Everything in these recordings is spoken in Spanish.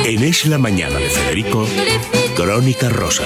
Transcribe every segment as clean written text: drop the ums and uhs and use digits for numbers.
En Es la Mañana de Federico, Crónica Rosa.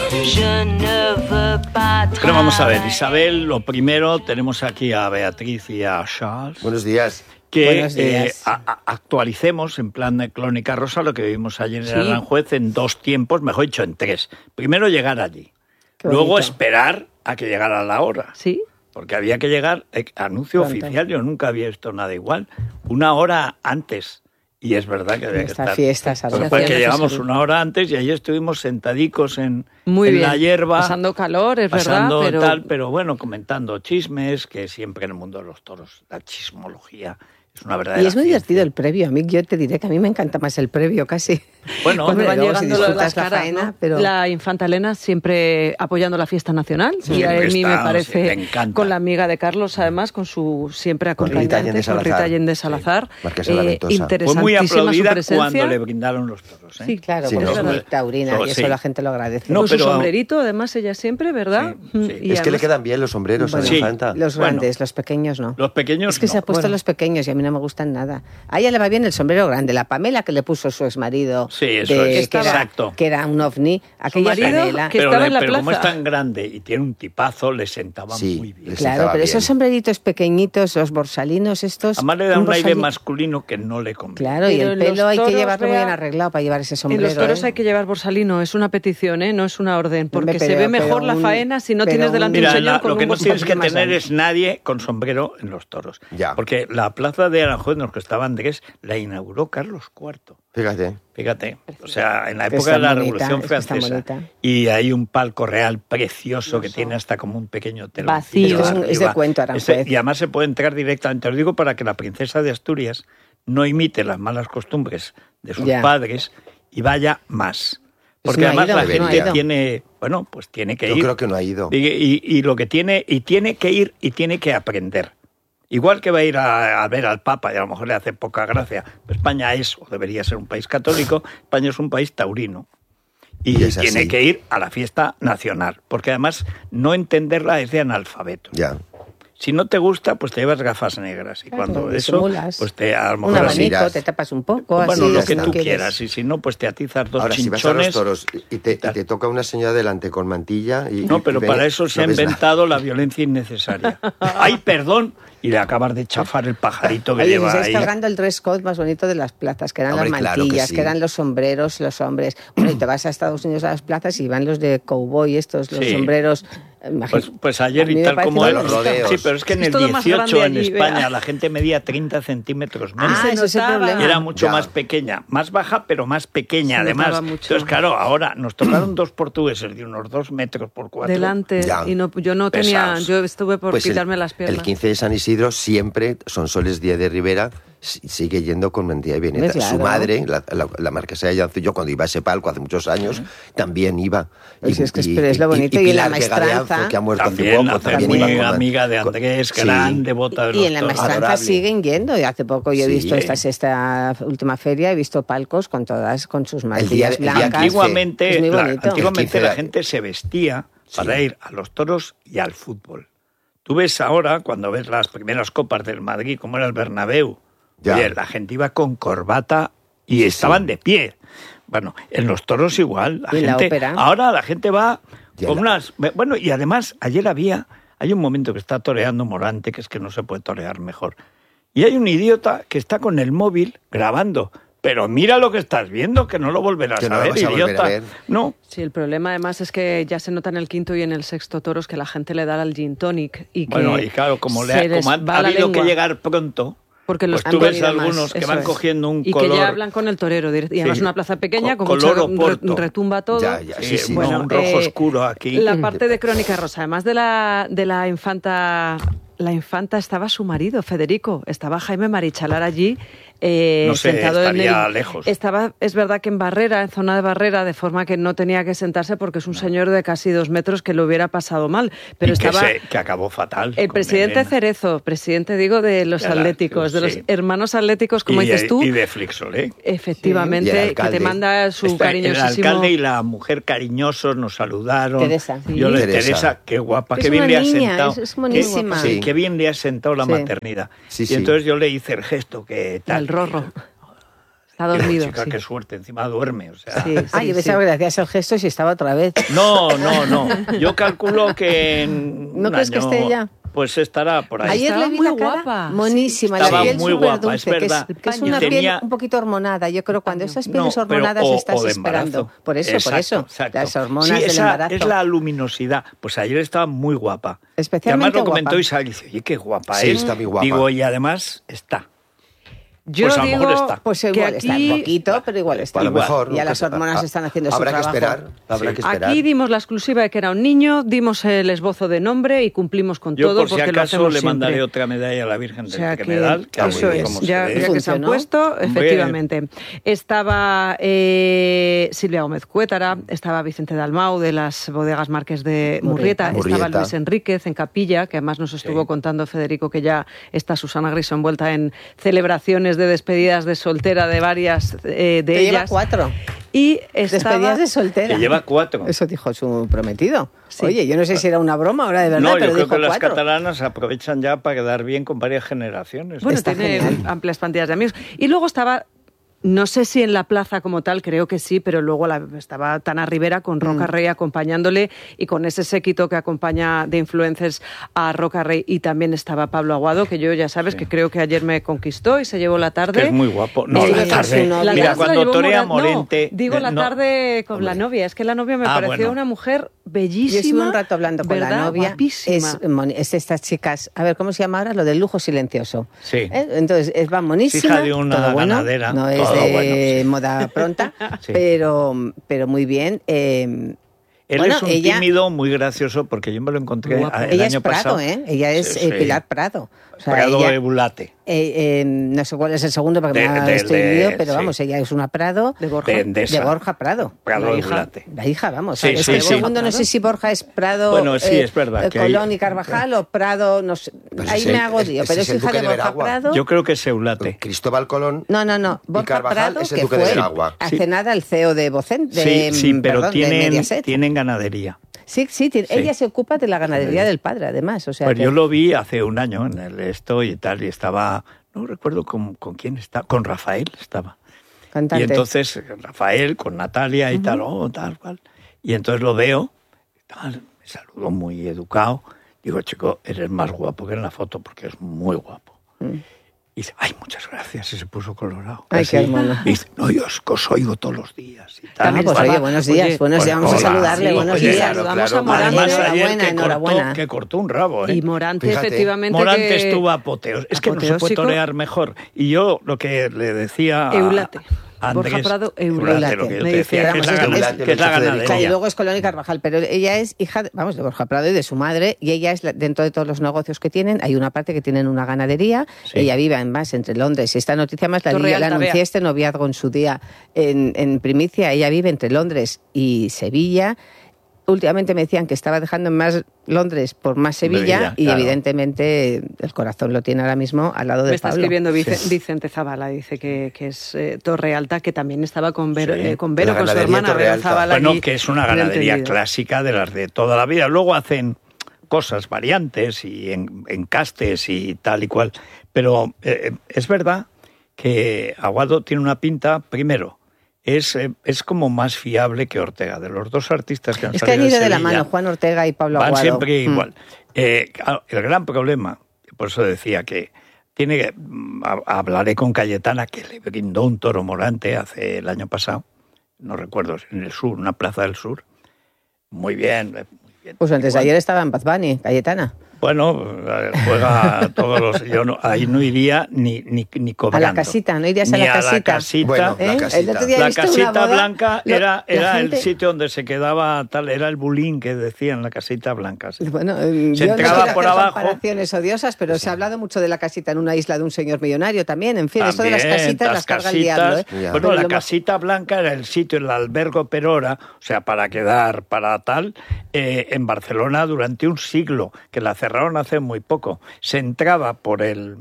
Pero vamos a ver, Isabel, lo primero, tenemos aquí a Beatriz y a Charles. Buenos días. Que actualicemos en plan de Crónica Rosa lo que vimos ayer en Aranjuez en 2 tiempos, mejor dicho, en 3. Primero llegar allí, luego esperar a que llegara la hora. Sí. Porque había que llegar, anuncio oficial, yo nunca había visto nada igual, 1 hora antes. Y es verdad que había que estar. Fiestas, fue que llegamos 1 hora antes y ahí estuvimos sentadicos en bien, la hierba. Pasando calor, es verdad. Pero bueno, comentando chismes, que siempre en el mundo de los toros, la chismología es una verdadera Y es muy ciencia. divertido el previo. A mí, yo te diré que a mí me encanta más el previo casi. Bueno, cuando van luego llegando las caras, faena, ¿no? pero... La infanta Elena siempre apoyando la fiesta nacional. Sí, y a mí me parece, me encanta. con la amiga de Carlos, además, con su siempre acompañante, con Rita Allende Salazar. Marquesa de la Ventosa. Fue muy Interesantísima su aplaudida presencia. cuando le brindaron los toros. Sí, claro, Sí, porque no, es muy taurina y eso la gente lo agradece. Con su sombrerito, además, ella siempre, ¿verdad? Sí, sí. Y Es que le además, quedan bien los sombreros a la Sí. infanta. Los grandes, los pequeños no. Los pequeños Es que se ha puesto los pequeños y a mí no me gustan nada. A ella le va bien el sombrero grande. La Pamela que le puso su exmarido, Sí, eso es, exacto. que era un ovni, aquella marido, Pamela. que estaba en la pero como es plaza. tan grande y tiene un tipazo, le sentaba Sí, muy bien. les Claro, sentaba pero bien. esos sombreritos pequeñitos, los borsalinos estos... Además le da un aire borsalín- masculino que no le conviene. Claro, y Pero el en pelo los hay que toros, llevarlo Bea, bien arreglado para llevar ese En sombrero. los toros ¿eh? hay que llevar borsalino, es una petición, no es una orden, porque Hombre, se pero- ve mejor pero la un- faena si no pero tienes delante Mira, un señor con lo que un no tienes borsalino que más tener alto. es nadie con sombrero en los toros. Ya. Porque la plaza de Aranjuez, en los que estaba Andrés, la inauguró Carlos IV. Fíjate. O sea, en la Que época está de la bonita, Revolución es que está Francesa. bonita. Y hay un palco real precioso que tiene hasta como un pequeño telón. Vacío. Es de cuento, Aranjuez. Y además se puede entrar directamente. Os digo para que la princesa de Asturias no imite las malas costumbres de sus Ya. padres y vaya más. Porque no ha además ido, la no ha gente ido. tiene, bueno, pues tiene que Yo ir. creo que no ha ido. Y lo que tiene, y tiene que ir y tiene que aprender. Igual que va a ir a ver al Papa y a lo mejor le hace poca gracia. España es, o debería ser, un país católico. España es un país taurino. Y Y es tiene así. que ir a la fiesta nacional. Porque además no entenderla es de analfabeto. Ya. Si no te gusta, pues te llevas gafas negras. Y Claro, cuando eso, disimulas. pues a lo Un mejor así. abanico, irás. te tapas un poco, Bueno, así. lo si que no tú quieres. quieras. Y si no, pues te atizas 2 Ahora, si vas a los chinchones. toros y te toca una señora delante con mantilla... No, pero para eso se ha inventado la violencia innecesaria. ¡Ay, perdón! Y le acabas de chafar el pajarito que Oye, lleva estáis ahí. cargando el dress code más bonito de las plazas, que eran Hombre, las claro que mantillas, sí. que eran los sombreros, los hombres. Bueno, y te vas a Estados Unidos a las plazas y van los de cowboy, estos, los Sí. sombreros. Pues ayer A mí y me tal parece como muy él. los rodeos. Sí, pero es que en Es el todo más 18 grande en allí, España Bea. la gente medía 30 centímetros menos. Ah, eso es el notaba. problema. Era mucho Ya. más pequeña, más baja, pero más pequeña, Se además. notaba mucho. Entonces, claro, ahora nos tocaron 2 portugueses de unos 2 metros por 4. Delante, Ya. y no, yo no tenía, Pesados. yo estuve por Pues quitarme las piernas. el 15 de San Isidro siempre, Sonsoles Díaz de Rivera, sigue yendo con mantilla y vieneta. Hombre, claro. Su madre, la marquesa de Yancillo, cuando iba a ese palco hace muchos años, también iba. Pues es que es lo bonito, y en la Pilar Vega de maestranza- Anzo, que ha muerto hace También, poco, también muy iba con amiga de Andrés, Sí. gran devota de los Y en la toros. maestranza Adorable. siguen yendo. Y hace poco yo he Sí. visto esta última feria, he visto palcos con sus día- mantillas el día blancas. Antiguamente, Es muy bonito. antiguamente El 15 la de- gente se vestía para Sí. ir a los toros y al fútbol. Tú ves ahora, cuando ves las primeras copas del Madrid, como era el Bernabéu, Ya. oye, la gente iba con corbata y estaban de pie. Bueno, en los toros igual. ¿Y la gente, ópera? ahora la gente va Ya con la- unas... Bueno, y además, ayer hay un momento que está toreando Morante, que es que no se puede torear mejor. Y hay un idiota que está con el móvil grabando. Pero mira lo que estás viendo, que no lo volverás Que no a lo ver, vas a volver idiota. a ver. No, Sí, el problema además es que ya se nota en el 5º y en el 6º toros que la gente le da al gin tonic y que bueno, y claro, como se les ha va la habido que lengua. llegar pronto, Porque los pues tú ves han venido algunos más, que eso van es. cogiendo un y color... que ya hablan con el torero y además Sí. una plaza pequeña con Color mucho Oporto. retumba todo. Ya, ya, Sí, sí, bueno, no. un rojo oscuro aquí. La parte de Crónica Rosa, además de la infanta, la infanta estaba su marido, Federico, estaba Jaime Marichalar allí. No sé, sentado estaría lejos. Estaba, es verdad que en barrera, en zona de barrera, de forma que no tenía que sentarse porque es un señor de casi 2 metros que lo hubiera pasado mal. Pero Y estaba que acabó fatal. el con presidente Elena. Cerezo, presidente, digo, de los Ya, atléticos, de sí. los hermanos atléticos, como Y dices tú. Y de Flixolé. Efectivamente, Sí. Y el que te alcalde. manda su El cariñosísimo... alcalde y la mujer cariñosos nos saludaron. Teresa. Yo le Teresa. Teresa, qué guapa, Es qué bien una le has niña, sentado. es monísima. Qué, Sí. qué bien le has sentado la Sí. maternidad. Sí, y sí. entonces yo le hice el gesto que tal. El rorro. Está dormido, Chica, sí. qué suerte, encima duerme. O sea. Sí, Ay, yo pensaba que le hacías el gesto y estaba otra vez. No. Yo calculo que en ¿No un crees que año, esté ya? Pues estará por ahí. Ayer Estaba le vi muy la cara guapa. monísima, Estaba la piel muy súper guapa, es dulce, verdad. que es una Y tenía- piel un poquito hormonada. Yo creo que cuando esas pieles No, pero hormonadas o estás de esperando. embarazo. Por eso, Exacto. las hormonas Sí, del esa embarazo. es la luminosidad. Pues ayer estaba muy guapa. Especialmente Y además lo comentó guapa. Isaac y dice, oye, qué guapa Sí, es. está muy guapa. Digo, y además está. Yo Pues a lo mejor digo está. Pues que igual está aquí- un poquito, pero igual está. A lo Igual. mejor. Ya nunca las se- hormonas están haciendo su habrá trabajo. que esperar. Habrá que esperar. Aquí dimos la exclusiva de que era un niño, dimos el esbozo de nombre y cumplimos con Yo todo por si porque lo acaso hable le siempre. mandaré otra medalla a la Virgen O del sea Tremedal. que muy eso bien. es, como se ya ve. que se han Funcionó. puesto, Hombre. efectivamente. Estaba Silvia Gómez Cuétara, estaba Vicente Dalmau de las bodegas Marques de Murrieta, Murrieta. estaba Luis Enríquez en Capilla, que además nos estuvo contando Federico que ya está Susana Griso envuelta en celebraciones de despedidas de soltera de varias de Que lleva ellas. 4 Y estaba... despedidas de soltera. Que lleva 4. Eso dijo su prometido. Sí. Oye, yo no sé si era una broma ahora de verdad, No, pero yo creo dijo que las 4. catalanas aprovechan ya para quedar bien con varias generaciones. Bueno, Está tiene genial. amplias plantillas de amigos. Y luego estaba, no sé si en la plaza como tal, creo que sí, pero luego estaba Tana Rivera con Roca Rey acompañándole y con ese séquito que acompaña de influencers a Roca Rey. Y también estaba Pablo Aguado, que yo ya sabes que creo que ayer me conquistó y se llevó la tarde. Que es muy guapo. No, Sí, la con tarde. su novia. La Mira, tarde se la cuando llevó torea Morante. Morente... No, digo la no, tarde con la novia. Es que la novia me Ah, pareció bueno. una mujer Yo bellísima. estuve un rato hablando con ¿verdad? la novia. Guapísima. Es estas chicas, a ver, ¿cómo se llama ahora? Lo del lujo silencioso. Sí. Entonces, va monísima. Es hija de una todo bueno, ganadera, No es todo de bueno, sí. moda pronta, Sí. pero muy bien. Él Bueno, es un ella- tímido muy gracioso porque yo me lo encontré Guapo. el Ella año es Prado, pasado. Ella es Sí, sí. Pilar Prado. O sea, Prado ella- Ebulate. no sé cuál es el segundo porque estoy de- lío, pero sí. vamos, ella es una Prado De Borja. De Endesa. de Borja Prado. Prado la hija, Ebulate. la hija, vamos. Sí, es sí, que el sí. segundo no sé si Borja es Prado, Bueno, sí, es verdad que Colón hay- y Carvajal o Prado, no sé. Pues Ahí es me el- hago ese lío, pero es es el hija duque de de Borja Veragua. Prado. Yo creo que es Eulate. Cristóbal Colón. No. Borja Carvajal Prado, es el que duque de fue Veragua. hace Sí. nada el CEO de Vocen, de, Sí, pero perdón, de Mediaset. tienen ganadería. Sí, ella se ocupa de la ganadería del padre, además. O sea, Pues que- yo lo vi hace un año en el esto y tal, y estaba, no recuerdo con quién estaba, con Rafael estaba. cantante. Y entonces Rafael con Natalia y tal, tal cual. Y entonces lo veo, tal, me saludó muy educado. Digo, chico, eres más guapo que en la foto porque es muy guapo. Y dice, ay, muchas gracias, y se puso colorado. Ay, qué Así. hermano. Y dice, no, yo os oigo todos los días y tal. Ah, y pues tal. oye, buenos días, Oye, buenos días, vamos a hola, saludarle, sí, buenos oye, días. claro, Saludamos claro. a Morante. Además, ayer Enhorabuena. que cortó un rabo, ¿eh? Y Morante, Fíjate. efectivamente. Morante que... estuvo apoteósico. Es que no se puede apoteósico. torear mejor. Y yo lo que le decía a Eulate. Andrés, Borja Prado, Eulate, lo que yo Me te dice, decía, que es la, vamos, que es la Federico. Claro, y ganadería. luego es Colón y Carvajal, pero ella es hija, de Borja Prado y de su madre, y ella es, dentro de todos los negocios que tienen, hay una parte que tienen una ganadería, Sí. ella vive además entre Londres, y esta noticia más la Torrealta, anuncié vea. este noviazgo en su día en primicia, ella vive entre Londres y Sevilla. Últimamente me decían que estaba dejando más Londres por más Sevilla, Sevilla, y claro. evidentemente el corazón lo tiene ahora mismo al lado de Me está Pablo. escribiendo Sí. Vicente Zavala, dice que es Torre Alta, que también estaba con Vero, Sí. con, Vero, La con su ganadería hermana Vero Torrealta. Zavala. Bueno, allí que es una en el ganadería tendido. clásica de las de toda la vida. Luego hacen cosas variantes y encastes y tal y cual. Pero es verdad que Aguado tiene una pinta, primero, es como más fiable que Ortega. De los dos artistas que han Es que han salido ido de la Sevilla, mano Juan Ortega y Pablo van Aguado. siempre igual. Claro, el gran problema, por eso decía que hablaré con Cayetana, que le brindó un toro Morante hace el año pasado, no recuerdo, en el sur, una plaza del sur. Muy bien, muy bien. Pues antes de ayer estaba en Bad Bunny, Cayetana. Bueno, juega todos los... Yo ahí no iría ni cobrando. A la casita, ¿no irías a Ni la casita? casita. Bueno, la casita. El otro día he La visto una casita boda, blanca era la el gente- sitio donde se quedaba tal, era el bulín que decían, la casita blanca. Sí. Bueno, Se yo no entraba quiero por hacer abajo. comparaciones odiosas, pero se ha hablado mucho de la casita en una isla de un señor millonario también. En fin, esto de las También, casitas las carga el diablo. ¿eh? Ya. Bueno, Pero la lo casita blanca era el sitio, el albergo Perora, o sea, para quedar, para tal, en Barcelona durante un siglo, que la cerraron hace muy poco. Se entraba por el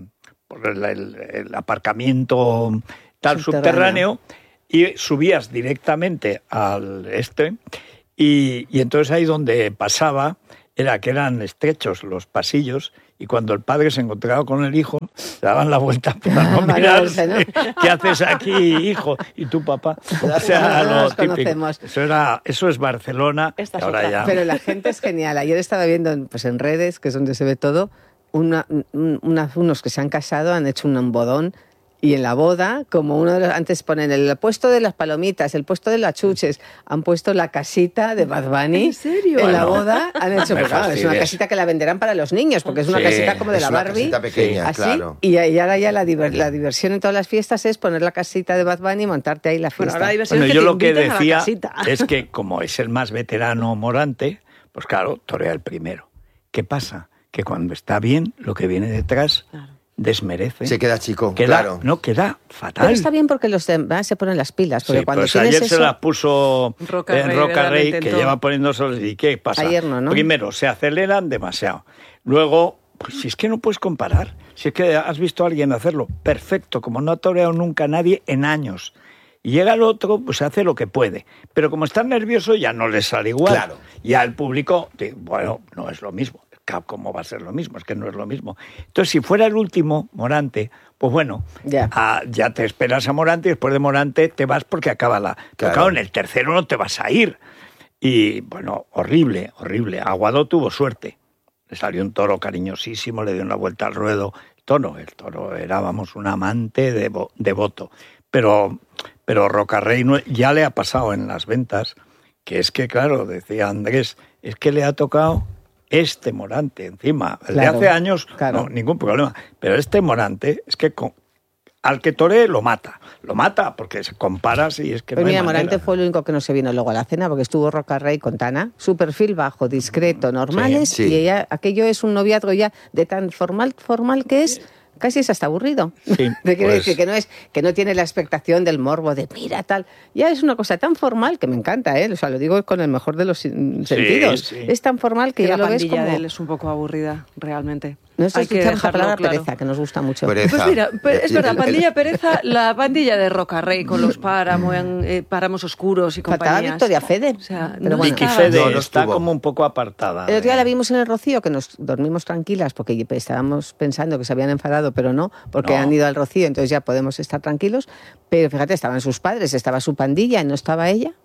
aparcamiento tal subterráneo y subías directamente al y entonces ahí donde pasaba era que eran estrechos los pasillos y cuando el padre se encontraba con el hijo, se daban la vuelta para no Para mirarse. verse, ¿no? ¿Qué haces aquí, hijo? ¿Y tu papá? O sea, No lo nos típico. conocemos. Eso es Barcelona. Esta es ahora otra. ya. Pero la gente es genial. Ayer estaba viendo en redes, que es donde se ve todo, unos que se han casado, han hecho un bodón, y en la boda, como uno de los, antes ponen el puesto de las palomitas, el puesto de las chuches, han puesto la casita de Bad Bunny. ¿En serio? En la Bueno, boda han hecho, me pues, claro, es una fastidies. casita que la venderán para los niños, porque es una Sí, casita como de es la una Barbie. casita pequeña, así, claro. y ahora ya la diversión en todas las fiestas es poner la casita de Bad Bunny y montarte ahí la Bueno, fiesta. ahora la diversión Bueno, es que yo te lo que inviten a la decía casita. es que como es el más veterano Morante, pues claro, torea el primero. ¿Qué pasa? Que cuando está bien, lo que viene detrás desmerece. Se queda chico, Queda, claro. no, queda fatal. Pero está bien porque los demás se ponen las pilas, porque Sí, cuando pues tienes ayer eso... se las puso Roca en Rey, Roca ¿verdad? Rey, Lo que intentó. lleva poniéndose. ¿Y qué pasa? Ayer no, ¿no? Primero, se aceleran demasiado. Luego, pues si es que no puedes comparar. Si es que has visto a alguien hacerlo perfecto, como no ha toreado nunca a nadie en años. Y llega el otro, pues hace lo que puede. Pero como está nervioso, ya no le sale igual. Claro. Ya el público, bueno, no es lo mismo. ¿Cómo va a ser lo mismo? Es que no es lo mismo. Entonces, si fuera el último, Morante, pues bueno, Ya. ya te esperas a Morante y después de Morante te vas porque acaba la... Pero Claro. claro, en el tercero no te vas a ir. Y bueno, horrible, horrible. Aguado tuvo suerte. Le salió un toro cariñosísimo, le dio una vuelta al ruedo. El toro era, vamos, un amante devoto. Pero Rocarrey ya le ha pasado en las ventas, que es que, claro, decía Andrés, es que le ha tocado este Morante encima. El Claro, de hace años, claro. no, ningún problema. Pero este Morante es que al que toree lo mata. Lo mata porque se comparas y es que Pues no hay mira, manera. Morante fue el único que no se vino luego a la cena, porque estuvo Roca Rey con Tana, su perfil bajo, discreto, normales, sí. y ella, aquello es un noviazgo ya de tan formal que es, casi es hasta aburrido. Sí, Te quiero pues- decir que no tiene la expectación del morbo de mira tal. Ya es una cosa tan formal que me encanta, ¿eh? O sea, lo digo con el mejor de los sentidos. sí. Es tan formal que Que ya la lo ves pandilla como... de él es un poco aburrida, realmente. Nosotros Hay que utilizamos la dejarlo palabra claro. pereza, que nos gusta mucho. Pereza. Pues mira, es Y verdad, el- pandilla pereza, la pandilla de Roca Rey con los páramos oscuros y Faltaba compañías. Victoria Fede, O sea, pero no bueno. Vicky estaba. Fede No, no está estuvo. como un poco apartada. El otro día la vimos en el Rocío, que nos dormimos tranquilas, porque estábamos pensando que se habían enfadado, pero no, porque No. han ido al Rocío, entonces ya podemos estar tranquilos. Pero fíjate, estaban sus padres, estaba su pandilla y no estaba ella.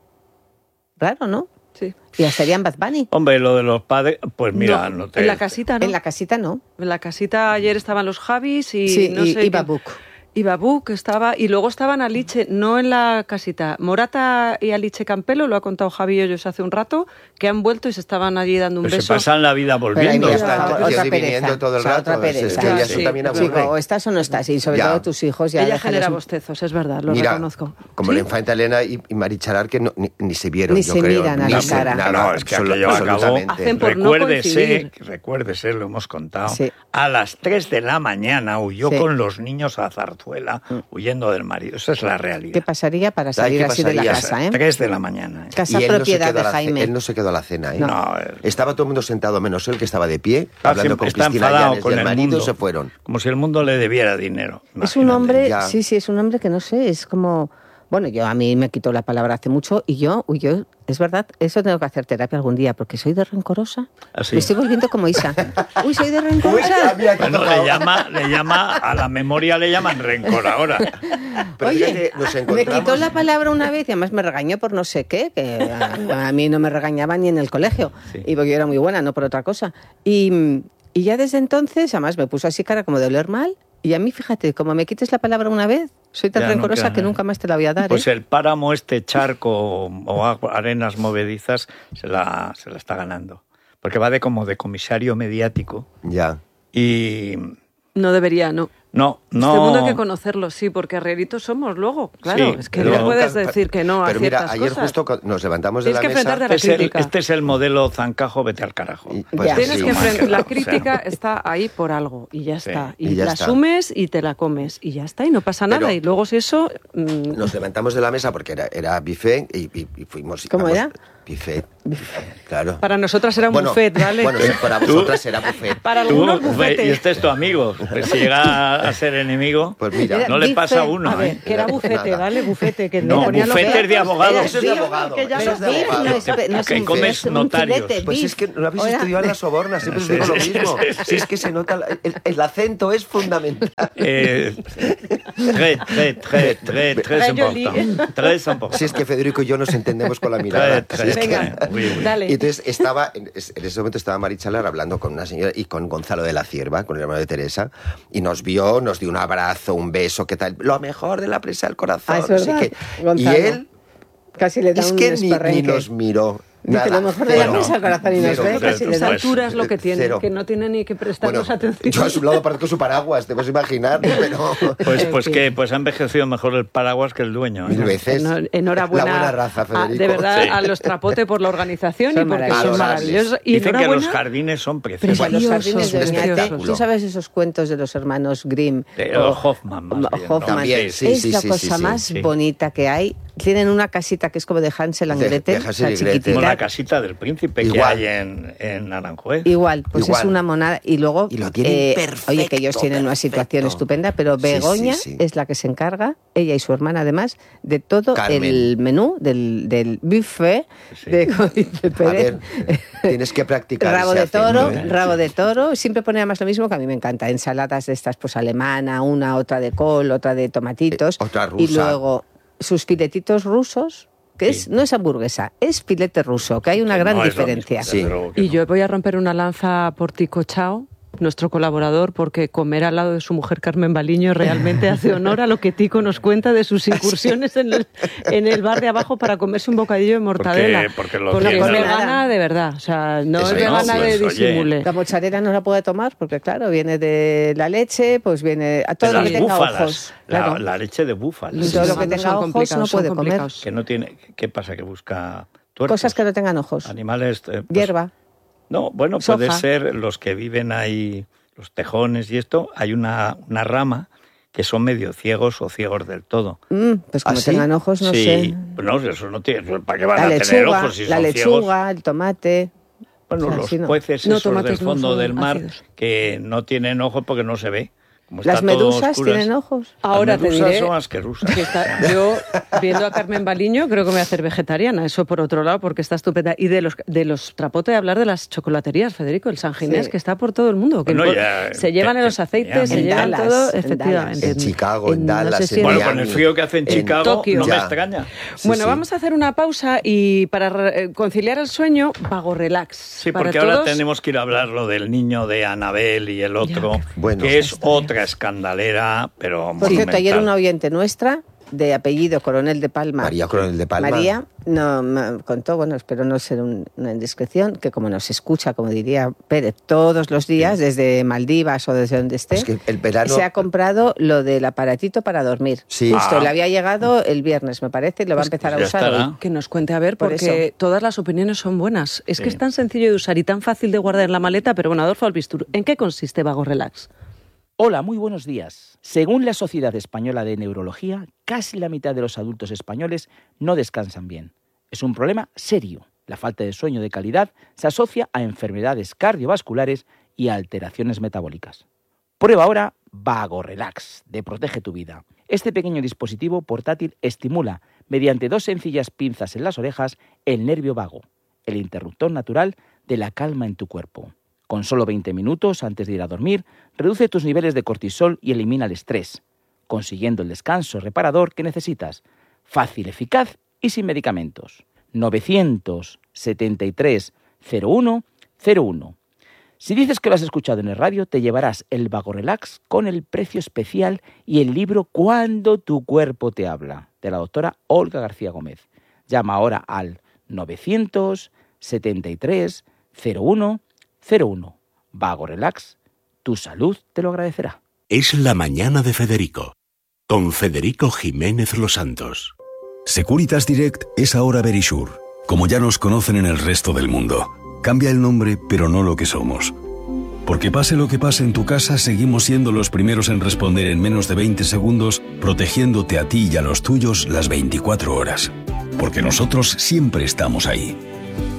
Raro, ¿no? Sí. Ya serían Bad Bunny. Hombre, lo de los padres, pues mira, no te... En la casita, ¿no? En la casita no. En la casita ayer estaban los Javis y Sí, no y sé... Babuk. Y Babuk estaba... Y luego estaban Aliche, no en la casita. Morata y Aliche Campelo, lo ha contado Javi ellos hace un rato, que han vuelto y se estaban allí dando un Pues se beso. pasan la vida Pero ahí volviendo. mira, Están otra yendo y pereza. viniendo todo el O sea, rato. otra pereza. Es que ya eso Sí, también sí. aburre. Chico, o estás o no estás, y sobre Ya. todo tus hijos ya Ella déjales genera un- bostezos, es verdad, lo Mira, reconozco. como ¿Sí? la infanta Elena y Marichalar, que ni se vieron, Ni yo se creo. miran a Ni la se- cara. nada, No, es que aquello acabó. absolutamente. Hacen por no coincidir. Recuérdese, lo hemos contado. Sí. A las 3 de la mañana huyó Sí. con los niños a Zarzuela, huyendo del marido. Esa es la realidad. ¿Qué pasaría para salir ¿qué así de la pasaría? casa, eh? 3 de la mañana. Casa Y él no se propiedad quedó de a la Jaime. él no se quedó a la cena, ¿eh? No, Estaba todo el mundo sentado, menos él, que estaba de pie, Ah, hablando siempre con está Cristina enfadado Llanes, con y el el marido mundo. se fueron. Como si el mundo le debiera dinero. Es un imagínate. hombre, ya. sí, es un hombre que no sé, es como... Bueno, a mí me quitó la palabra hace mucho y yo, es verdad, eso tengo que hacer terapia algún día, porque soy de rencorosa. ¿Ah, sí? Me estoy volviendo como Isa. Uy, soy de rencorosa. Bueno, le llama, a la memoria le llaman rencor ahora. Pero Oye, fíjate, nos me encontramos... quitó la palabra una vez y además me regañó por no sé qué, que a mí no me regañaba ni en el colegio, Sí. y porque yo era muy buena, no por otra cosa. Y ya desde entonces, además me puso así cara como de oler mal, y a mí, fíjate, como me quites la palabra una vez, soy tan Ya no rencorosa queda que nada. nunca más te la voy a dar. Pues ¿eh? el páramo, este charco o arenas movedizas, se la está ganando. Porque va como de comisario mediático Ya. y No debería, no. no. Este mundo hay que conocerlo, sí, porque arrieritos somos luego. Claro, Sí, es que pero no puedes nunca- decir que no a Pero mira, ciertas ayer cosas. justo nos levantamos de Tienes la que mesa... enfrentarte a la Este crítica. es el modelo zancajo, vete al carajo. Y, Ya. Tienes sí. que enfrentar, la O sea, crítica está ahí por algo y ya Sí, está. y Y, ya la está. asumes y te la comes y ya está y no pasa Pero- nada. Y luego si eso... Nos levantamos de la mesa porque era buffet y fuimos... ¿Cómo era? Buffet, claro. para nosotras era un buffet, ¿vale? Bueno, sí, para vosotras era buffet. Para Tú, algunos bufete. y este es tu amigo. Pues si llega a ser enemigo, Pues mira, no le pasa a uno. A ver, que era bufete, Nada. ¿vale? Bufete, que No, le ponía los bufete es de platos. abogado. Eso es de abogado. Que ya eso no es de Beef abogado. no es Que comes un notarios. filete, Pues beef. es que no habéis Ahora- estudiado en la Soborna, siempre os digo lo mismo. Si es que se nota, el acento es fundamental. Très important. Très important. Si es que Federico y yo nos entendemos con la mirada. Tres, Si es que- Venga, Oui, oui. dale. Y entonces en ese momento estaba Mari Chalar hablando con una señora y con Gonzalo de la Cierva, con el hermano de Teresa, y nos vio, nos dio un abrazo, un beso, ¿qué tal? Lo mejor de la presa del corazón. Ah, es no sé verdad, qué. Y Gonzalo. él Casi le da es un que ni esparrenque. nos miró. Dice, Nada. lo mejor de la Cero. mesa al corazón y nos Cero. ve, casi Cero. le A da. esa Pues, altura es lo que tiene, cero. que no tiene ni que prestarnos Bueno, atención. yo a su lado parezco su paraguas, te puedes imaginar, pero Pues ha envejecido mejor el paraguas que el dueño. mil veces. Enhorabuena. La buena raza, Federico. De verdad, Sí. a los Trapote por la organización Son y porque son maravillosos. maravillosos. Y Dicen que los enhorabuena jardines son preciosos. Pues los Preciosos, jardines de Oñate, preciosos. ¿tú sabes esos cuentos de los hermanos Grimm? De O- Hoffman, más bien, ¿no? Hoffman. También, sí, Es sí, la sí, cosa sí, más sí. bonita que hay. Tienen una casita que es como de Hansel and De Gretel, Hansel o sea, y Gretel. Como chiquitita. la casita del príncipe que Igual. hay en Aranjuez. Igual, pues Igual. es una monada. Y luego, Y lo tienen perfecto, oye, que ellos tienen una situación perfecto. estupenda, pero Sí, Begoña sí, sí. es la que se encarga, ella y su hermana además, de todo Carmen. el menú del buffet Sí. de, como dice A Pérez. ver, tienes que practicar. Rabo ese de toro, acento, ¿eh? rabo de toro, siempre pone además lo mismo que a mí me encanta, ensaladas de estas pues alemana, una, otra de col, otra de tomatitos, Otra y rusa. luego sus filetitos rusos, que Sí. no es hamburguesa, es filete ruso, que hay una gran No es lo diferencia. mismo, Sí. desde luego que Y no. yo voy a romper una lanza por Tico Chao, nuestro colaborador, porque comer al lado de su mujer Carmen Baliño realmente hace honor a lo que Tico nos cuenta de sus incursiones en el bar de abajo para comerse un bocadillo de mortadela. Porque lo Con lo que es tiene. vegana de verdad, o sea, no Eso es no, vegana pues, de oye. disimule. La mozzarella no la puede tomar porque, claro, viene de la leche, pues viene a todo De lo que las tenga búfalas. ojos. Claro. La leche de búfalas. Y todo lo que Son tenga ojos complicados, no son puede comer. complicados. Que no tiene. ¿Qué pasa? Que busca tuercos. Cosas que no tengan ojos. Animales. Pues, Hierba. no, bueno, puede Soja. ser los que viven ahí, los tejones y esto. Hay una rama que son medio ciegos o ciegos del todo. Pues como ¿Ah, sí? tengan ojos, no sí, sé. pues no, eso no tiene. ¿Para qué van La a tener lechuga, ojos si la son lechuga, ciegos? el tomate. Bueno, o sea, los sí, no. peces No, esos del tomates no fondo son del mar ácidos. que no tienen ojos porque no se ve. Como Las está todo medusas oscuras. tienen ojos. Ahora Las te medusas diré son asquerosas. que yo, viendo a Carmen Baliño, creo que me voy a hacer vegetariana, eso por otro lado, porque está estupenda. Y de los Trapote, hablar de las chocolaterías, Federico, el San Ginés, Sí. que está por todo el mundo. Que Bueno, ya, se llevan en los aceites, se en llevan Dallas, todo, en efectivamente. En Chicago, en no Dallas, sé si en Bueno, Miami. con el frío que hace en Chicago, Tokio. no me Ya. extraña. Sí, Bueno, sí. vamos a hacer una pausa y para conciliar el sueño, Vago Relax. Sí, Para porque ahora todos. tenemos que ir a hablar lo del niño de Anabel y el otro, Bueno. que es otra escandalera, pero Por cierto, ayer monumental. una oyente nuestra, de apellido Coronel de Palma. María Coronel de Palma. María me contó, bueno, espero no ser una indiscreción, que como nos escucha, como diría Pérez, todos los días, desde Maldivas o desde donde esté, Es que el verano- se ha comprado lo del aparatito para dormir. Sí. Justo, Ah. le había llegado el viernes, me parece, y lo va a empezar a ya usar estará. hoy. Que nos cuente a ver, Por porque eso. todas las opiniones son buenas. Es que Sí. es tan sencillo de usar y tan fácil de guardar en la maleta, pero bueno, Adolfo Albistur, ¿en qué consiste Vago Relax? Hola, muy buenos días. Según la Sociedad Española de Neurología, casi la mitad de los adultos españoles no descansan bien. Es un problema serio. La falta de sueño de calidad se asocia a enfermedades cardiovasculares y a alteraciones metabólicas. Prueba ahora Vago Relax, de Protege tu Vida. Este pequeño dispositivo portátil estimula, mediante 2 sencillas pinzas en las orejas, el nervio vago, el interruptor natural de la calma en tu cuerpo. Con solo 20 minutos antes de ir a dormir, reduce tus niveles de cortisol y elimina el estrés, consiguiendo el descanso reparador que necesitas. Fácil, eficaz y sin medicamentos. 973 01 01. Si dices que lo has escuchado en el radio, te llevarás el Vago Relax con el precio especial y el libro Cuando tu cuerpo te habla, de la doctora Olga García Gómez. Llama ahora al 973 01 01. Vago Relax, tu salud te lo agradecerá. Es la mañana de Federico, con Federico Jiménez Los Santos. Securitas Direct es ahora Verisure, como ya nos conocen en el resto del mundo. Cambia el nombre, pero no lo que somos. Porque pase lo que pase en tu casa, seguimos siendo los primeros en responder en menos de 20 segundos, protegiéndote a ti y a los tuyos las 24 horas. Porque nosotros siempre estamos ahí.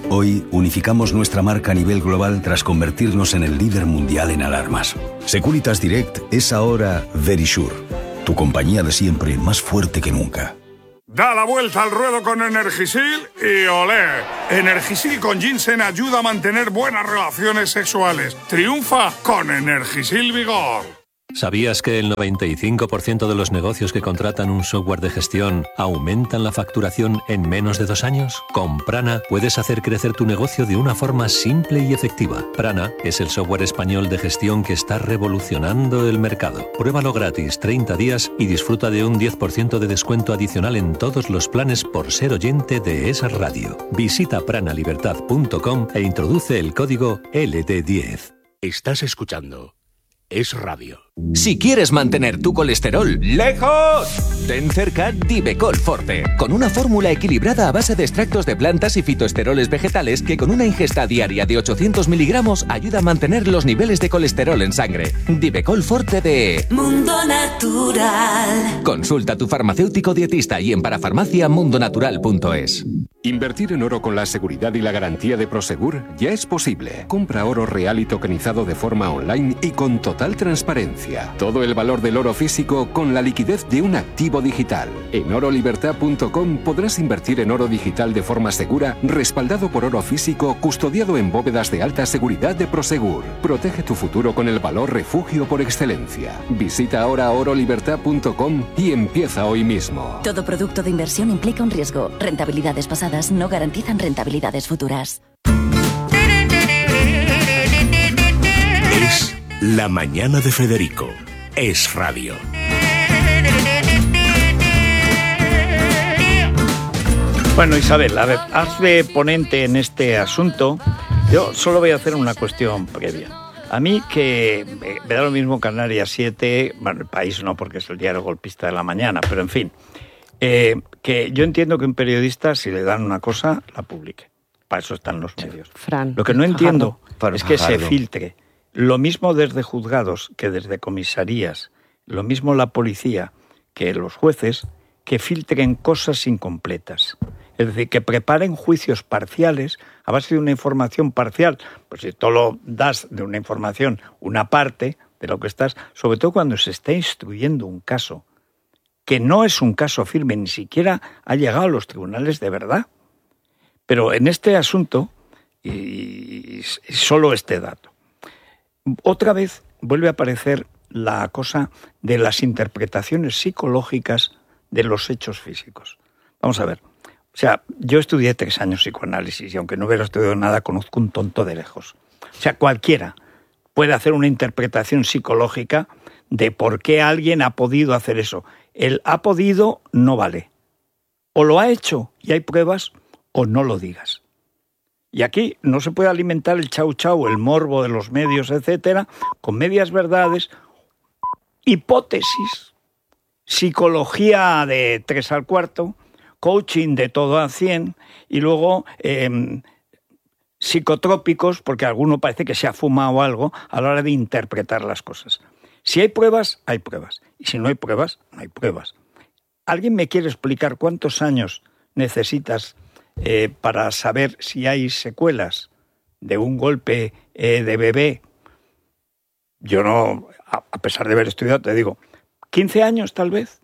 Hoy unificamos nuestra marca a nivel global tras convertirnos en el líder mundial en alarmas. Securitas Direct es ahora Verisure, tu compañía de siempre más fuerte que nunca. Da la vuelta al ruedo con Energisil y olé. Energisil con ginseng ayuda a mantener buenas relaciones sexuales. Triunfa con Energisil Vigor. ¿Sabías que el 95% de los negocios que contratan un software de gestión aumentan la facturación en menos de 2 años? Con Prana puedes hacer crecer tu negocio de una forma simple y efectiva. Prana es el software español de gestión que está revolucionando el mercado. Pruébalo gratis 30 días y disfruta de un 10% de descuento adicional en todos los planes por ser oyente de esa radio. Visita pranalibertad.com e introduce el código LD10. Estás escuchando Es Radio. Si quieres mantener tu colesterol lejos, ten cerca Divecol Forte, con una fórmula equilibrada a base de extractos de plantas y fitoesteroles vegetales que con una ingesta diaria de 800 miligramos ayuda a mantener los niveles de colesterol en sangre. Divecol Forte de Mundo Natural. Consulta a tu farmacéutico dietista y en parafarmacia.mundonatural.es. Invertir en oro con la seguridad y la garantía de Prosegur ya es posible. Compra oro real y tokenizado de forma online y con total transparencia. Todo el valor del oro físico con la liquidez de un activo digital. En orolibertad.com podrás invertir en oro digital de forma segura, respaldado por oro físico, custodiado en bóvedas de alta seguridad de Prosegur. Protege tu futuro con el valor refugio por excelencia. Visita ahora orolibertad.com y empieza hoy mismo. Todo producto de inversión implica un riesgo. Rentabilidades pasadas no garantizan rentabilidades futuras. Es La Mañana de Federico. Es Radio. Bueno, Isabel, a ver, haz de ponente en este asunto. Yo solo voy a hacer una cuestión previa. A mí que me da lo mismo Canarias 7, bueno, El País no, porque es el diario golpista de la mañana, pero en fin, que yo entiendo que un periodista, si le dan una cosa, la publique. Para eso están los medios. Fran, lo que no entiendo es que Fajardo. se filtre. Lo mismo desde juzgados que desde comisarías, lo mismo la policía que los jueces, que filtren cosas incompletas. Es decir, que preparen juicios parciales a base de una información parcial. Pues si tú lo das de una información, una parte de lo que estás, sobre todo cuando se está instruyendo un caso, que no es un caso firme, ni siquiera ha llegado a los tribunales de verdad. Pero en este asunto, y solo este dato, otra vez vuelve a aparecer la cosa de las interpretaciones psicológicas de los hechos físicos. Vamos a ver. O sea, yo estudié 3 años psicoanálisis y aunque no hubiera estudiado nada, conozco un tonto de lejos. O sea, cualquiera puede hacer una interpretación psicológica de por qué alguien ha podido hacer eso. El ha podido no vale. O lo ha hecho y hay pruebas, o no lo digas. Y aquí no se puede alimentar el chau chau, el morbo de los medios, etcétera, con medias verdades, hipótesis, psicología de 3 al cuarto, coaching de todo a 100 y luego psicotrópicos, porque alguno parece que se ha fumado algo a la hora de interpretar las cosas. Si hay pruebas, hay pruebas. Y si no hay pruebas, no hay pruebas. ¿Alguien me quiere explicar cuántos años necesitas para saber si hay secuelas de un golpe de bebé? Yo no, a pesar de haber estudiado, te digo, 15 años tal vez.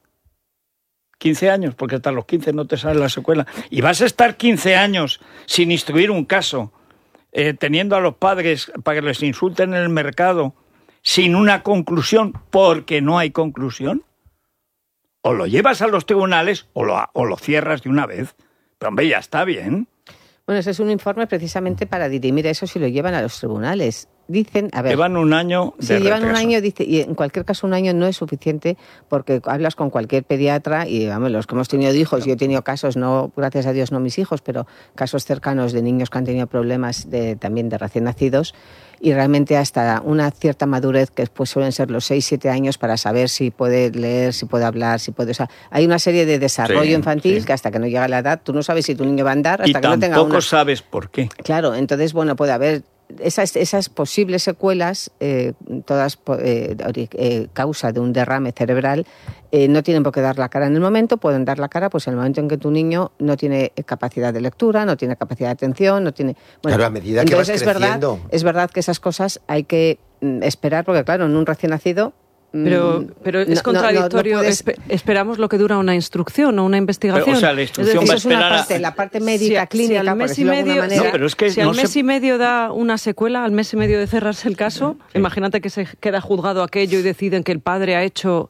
15 años, porque hasta los 15 no te sale la secuela. Y vas a estar 15 años sin instruir un caso, teniendo a los padres para que les insulten en el mercado, sin una conclusión, porque no hay conclusión. O lo llevas a los tribunales o lo cierras de una vez. Pero hombre, ya está bien. Bueno, ese es un informe precisamente para dirimir eso si lo llevan a los tribunales. Dicen, a ver... Llevan un año de Sí, llevan retraso. un año, dice, y en cualquier caso un año no es suficiente porque hablas con cualquier pediatra y, vamos, los que hemos tenido hijos, yo he tenido casos, no, gracias a Dios no mis hijos, pero casos cercanos de niños que han tenido problemas también de recién nacidos y realmente hasta una cierta madurez que pues suelen ser los 6-7 años para saber si puede leer, si puede hablar, si puede... O sea, hay una serie de desarrollo infantil que hasta que no llega la edad, tú no sabes si tu niño va a andar hasta que no tenga una... Y tampoco sabes por qué. Claro, entonces, bueno, puede haber esas posibles secuelas, todas causa de un derrame cerebral, no tienen por qué dar la cara en el momento, pueden dar la cara pues en el momento en que tu niño no tiene capacidad de lectura, no tiene capacidad de atención, no tiene... Bueno, claro, a medida que vas creciendo. Es verdad que esas cosas hay que esperar, porque claro, en un recién nacido... Pero es contradictorio. Esperamos lo que dura una instrucción o una investigación. Pero, o sea, la instrucción va a esperar la parte médica, clínica, si al mes y medio, mes y medio da una secuela, al mes y medio de cerrarse el caso, imagínate que se queda juzgado aquello y deciden que el padre ha hecho